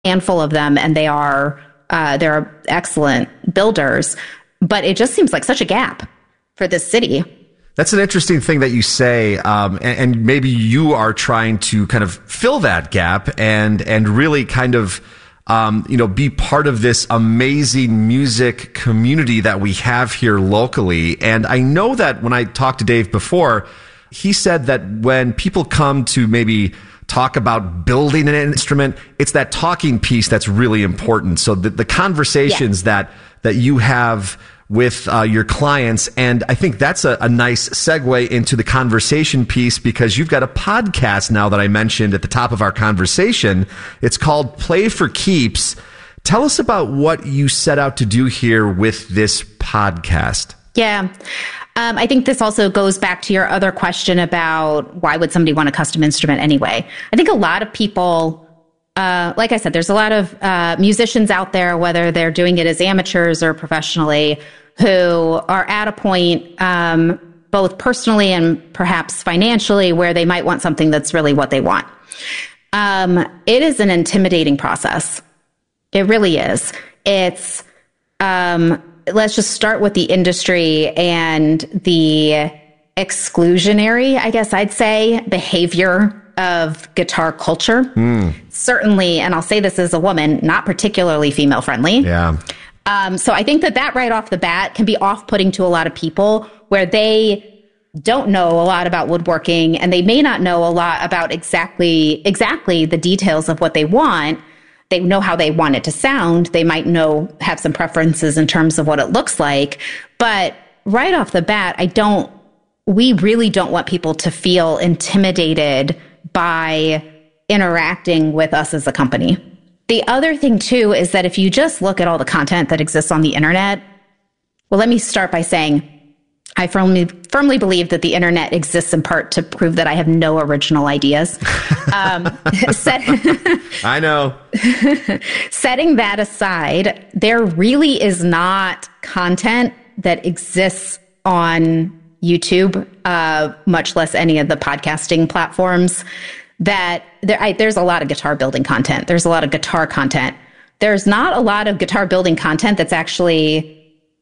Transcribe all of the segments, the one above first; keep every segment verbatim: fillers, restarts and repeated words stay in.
handful of them, and they are uh, they're excellent builders. But it just seems like such a gap for this city. That's an interesting thing that you say, um, and, and maybe you are trying to kind of fill that gap and and really kind of um, you know be part of this amazing music community that we have here locally. And I know that when I talked to Dave before, he said that when people come to maybe talk about building an instrument, it's that talking piece that's really important. So the, the conversations yeah. that that you have with uh, your clients. And I think that's a, a nice segue into the conversation piece, because you've got a podcast now that I mentioned at the top of our conversation. It's called Play for Keeps. Tell us about what you set out to do here with this podcast. Yeah. Um, I think this also goes back to your other question about why would somebody want a custom instrument anyway? I think a lot of people, uh, like I said, there's a lot of uh, musicians out there, whether they're doing it as amateurs or professionally, who are at a point, um, both personally and perhaps financially, where they might want something that's really what they want. Um, it is an intimidating process. It really is. It's, um, let's just start with the industry and the exclusionary, I guess I'd say, behavior of guitar culture. Mm. Certainly, and I'll say this as a woman, not particularly female friendly. Yeah. Um, so I think that that right off the bat can be off-putting to a lot of people, where they don't know a lot about woodworking, and they may not know a lot about exactly exactly the details of what they want. They know how they want it to sound. They might know, have some preferences in terms of what it looks like. But right off the bat, I don't, we really don't want people to feel intimidated by interacting with us as a company. The other thing, too, is that if you just look at all the content that exists on the internet, well, let me start by saying I firmly firmly believe that the internet exists in part to prove that I have no original ideas. Um, set, I know. Setting that aside, there really is not content that exists on YouTube, uh, much less any of the podcasting platforms, that there, I, there's a lot of guitar building content. There's a lot of guitar content. There's not a lot of guitar building content that's actually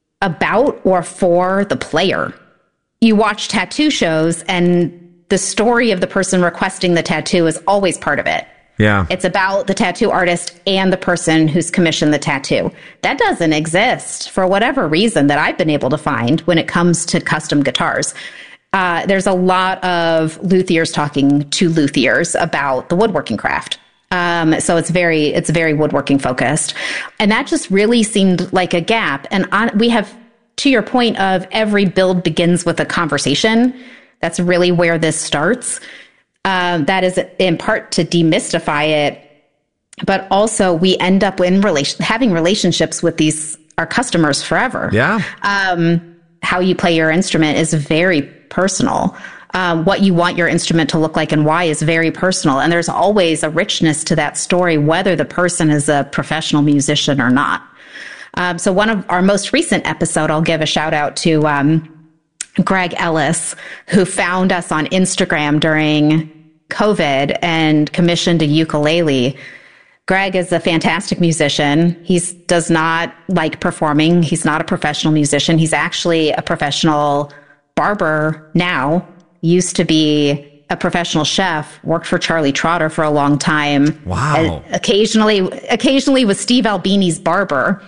about or for the player. You watch tattoo shows, and the story of the person requesting the tattoo is always part of it. Yeah. It's about the tattoo artist and the person who's commissioned the tattoo. That doesn't exist for whatever reason that I've been able to find when it comes to custom guitars. Uh, there's a lot of luthiers talking to luthiers about the woodworking craft. Um, so it's very, it's very woodworking focused. And that just really seemed like a gap. And on, we have, to your point of every build begins with a conversation. That's really where this starts. Um, that is in part to demystify it, but also we end up in relation, having relationships with these, our customers forever. Yeah. Um, how you play your instrument is very personal. Um, what you want your instrument to look like and why is very personal. And there's always a richness to that story, whether the person is a professional musician or not. Um, so one of our most recent episode, I'll give a shout out to um, Greg Ellis, who found us on Instagram during COVID and commissioned a ukulele. Greg is a fantastic musician. He does not like performing. He's not a professional musician. He's actually a professional barber now. Used to be a professional chef, worked for Charlie Trotter for a long time. Wow. Uh, occasionally, occasionally was Steve Albini's barber.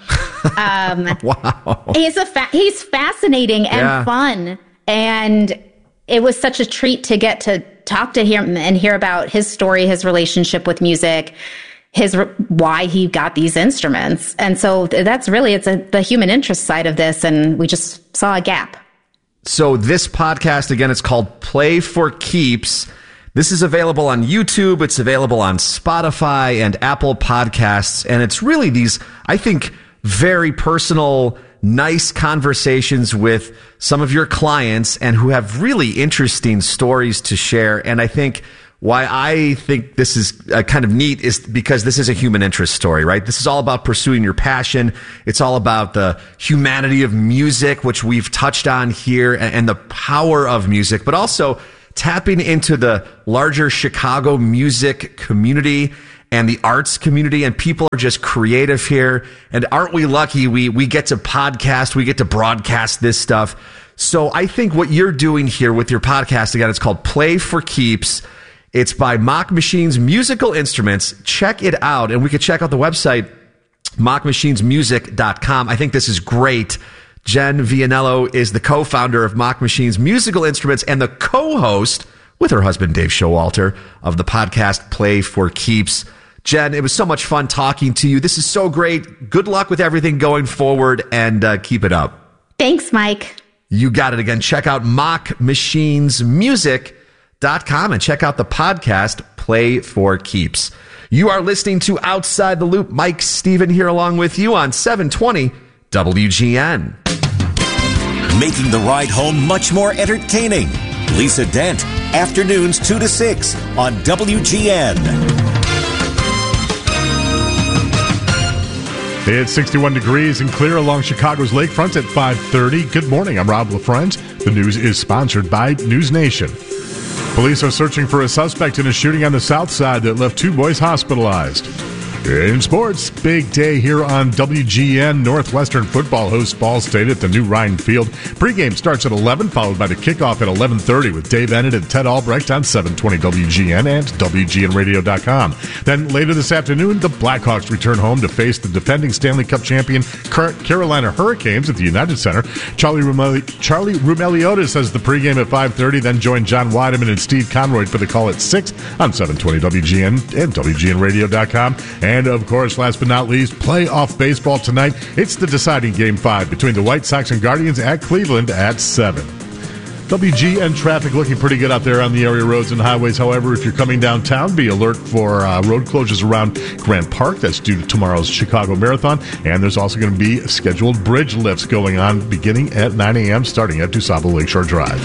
Um, wow. He's a fa- he's fascinating and yeah. fun. And it was such a treat to get to talk to him and hear about his story, his relationship with music, his why he got these instruments. And so that's really, it's a, the human interest side of this. And we just saw a gap. So this podcast, again, it's called Play for Keeps. This is available on YouTube. It's available on Spotify and Apple Podcasts. And it's really these, I think, very personal, nice conversations with some of your clients and who have really interesting stories to share. And I think why I think this is uh, kind of neat is because this is a human interest story, right? This is all about pursuing your passion. It's all about the humanity of music, which we've touched on here, and, and the power of music, but also tapping into the larger Chicago music community and the arts community, and people are just creative here. And aren't we lucky we we get to podcast, we get to broadcast this stuff. So I think what you're doing here with your podcast, again, it's called Play for Keeps. It's by Mock Machines Musical Instruments. Check it out, and we could check out the website, mock machines music dot com. I think this is great. Jen Vianello is the co-founder of Mock Machines Musical Instruments and the co-host with her husband, Dave Showalter, of the podcast Play for Keeps. Jen, it was so much fun talking to you. This is so great. Good luck with everything going forward, and uh, keep it up. Thanks, Mike. You got it. Again, check out mock machines music dot com and check out the podcast Play for Keeps. You are listening to Outside the Loop. Mike Steven here along with you on seven twenty W G N. Making the ride home much more entertaining. Lisa Dent, afternoons two to six on W G N. It's sixty-one degrees and clear along Chicago's lakefront at five thirty. Good morning, I'm Rob LaFrance. The news is sponsored by News Nation. Police are searching for a suspect in a shooting on the south side that left two boys hospitalized. In sports, big day here on W G N. Northwestern football hosts Ball State at the new Ryan Field. Pregame starts at eleven, followed by the kickoff at eleven thirty with Dave Ennett and Ted Albrecht on seven twenty W G N and W G N radio dot com. Then later this afternoon, the Blackhawks return home to face the defending Stanley Cup champion Carolina Hurricanes at the United Center. Charlie Rumeli- Charlie Rumeliotis has the pregame at five thirty, then join John Weideman and Steve Conroy for the call at six on seven twenty W G N and W G N radio dot com. And, of course, last but not least, playoff baseball tonight. It's the deciding Game five between the White Sox and Guardians at Cleveland at seven. W G N traffic looking pretty good out there on the area roads and highways. However, if you're coming downtown, be alert for uh, road closures around Grant Park. That's due to tomorrow's Chicago Marathon. And there's also going to be scheduled bridge lifts going on beginning at nine a.m. starting at DuSable Lakeshore Drive.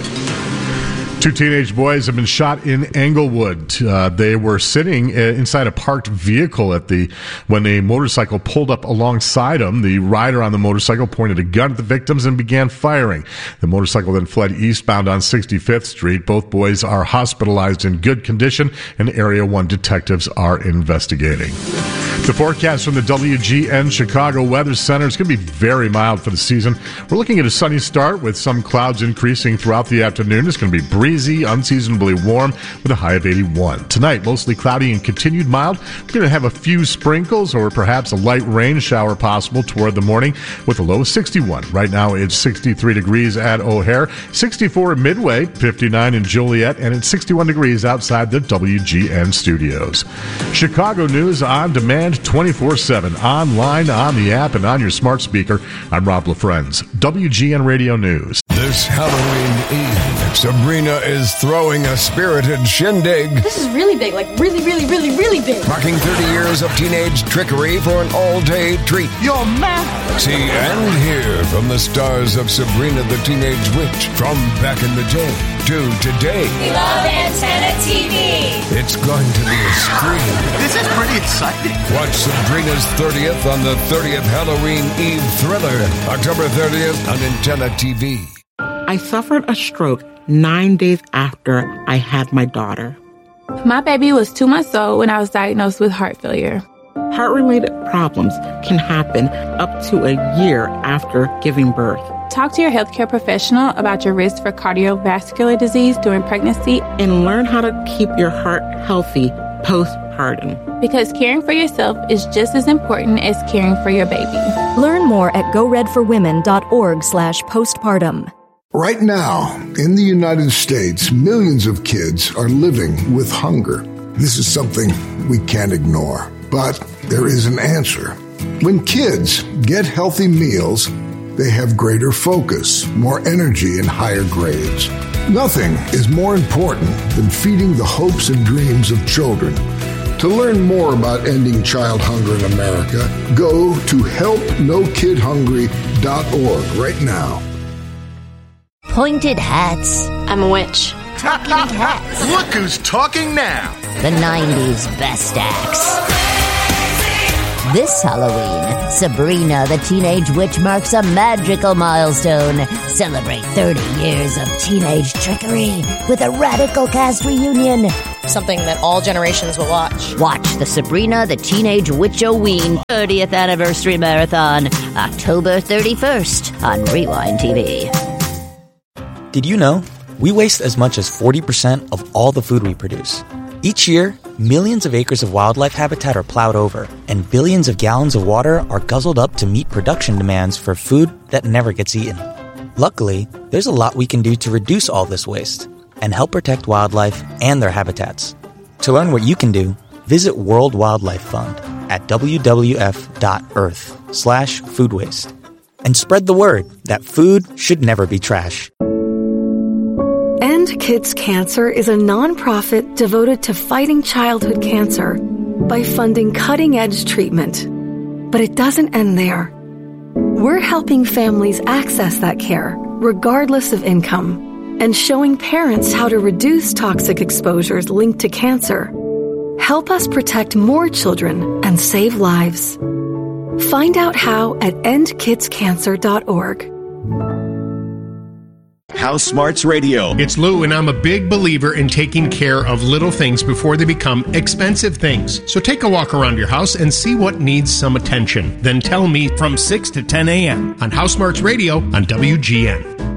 Two teenage boys have been shot in Englewood. Uh, they were sitting inside a parked vehicle at the when a motorcycle pulled up alongside them. The rider on the motorcycle pointed a gun at the victims and began firing. The motorcycle then fled eastbound on sixty-fifth Street. Both boys are hospitalized in good condition, and Area one detectives are investigating. The forecast from the W G N Chicago Weather Center is going to be very mild for the season. We're looking at a sunny start with some clouds increasing throughout the afternoon. It's going to be breezy, unseasonably warm with a high of eighty-one. Tonight, mostly cloudy and continued mild. We're going to have a few sprinkles or perhaps a light rain shower possible toward the morning with a low of sixty-one. Right now, it's sixty-three degrees at O'Hare, sixty-four at Midway, fifty-nine in Joliet, and it's sixty-one degrees outside the W G N studios. Chicago news on demand twenty-four seven, online, on the app, and on your smart speaker. I'm Rob LaFrance, W G N Radio News. This Halloween Eve, Sabrina is throwing a spirited shindig. This is really big, like really, really, really, really big. Marking thirty years of teenage trickery for an all-day treat. You're mad. See and hear from the stars of Sabrina the Teenage Witch from back in the day to today. We love Antenna T V. It's going to be a scream. This is pretty exciting. Watch Sabrina's thirtieth on the thirtieth Halloween Eve thriller, October thirtieth on Antenna T V. I suffered a stroke nine days after I had my daughter. My baby was two months old when I was diagnosed with heart failure. Heart-related problems can happen up to a year after giving birth. Talk to your healthcare professional about your risk for cardiovascular disease during pregnancy and learn how to keep your heart healthy postpartum. Because caring for yourself is just as important as caring for your baby. Learn more at go red for women dot org slash postpartum. Right now, in the United States, millions of kids are living with hunger. This is something we can't ignore, but there is an answer. When kids get healthy meals, they have greater focus, more energy, and higher grades. Nothing is more important than feeding the hopes and dreams of children. To learn more about ending child hunger in America, go to help no kid hungry dot org right now. Pointed hats. I'm a witch. Talking hats. Look who's talking now. The nineties best acts. This Halloween, Sabrina the Teenage Witch marks a magical milestone. Celebrate thirty years of teenage trickery with a radical cast reunion. something that all generations will watch. Watch the Sabrina the Teenage Witch-O-Ween thirtieth Anniversary Marathon, October thirty-first on Rewind T V. Did you know we waste as much as forty percent of all the food we produce? Each year, millions of acres of wildlife habitat are plowed over, and billions of gallons of water are guzzled up to meet production demands for food that never gets eaten. Luckily, there's a lot we can do to reduce all this waste and help protect wildlife and their habitats. To learn what you can do, visit World Wildlife Fund at w w f dot earth slash food waste and spread the word that food should never be trash. End Kids Cancer is a nonprofit devoted to fighting childhood cancer by funding cutting-edge treatment. But it doesn't end there. We're helping families access that care, regardless of income, and showing parents how to reduce toxic exposures linked to cancer. Help us protect more children and save lives. Find out how at end kids cancer dot org. House Smarts Radio. It's Lou, and I'm a big believer in taking care of little things before they become expensive things. So take a walk around your house and see what needs some attention. Then tell me from six to ten a.m. on House Smarts Radio on W G N.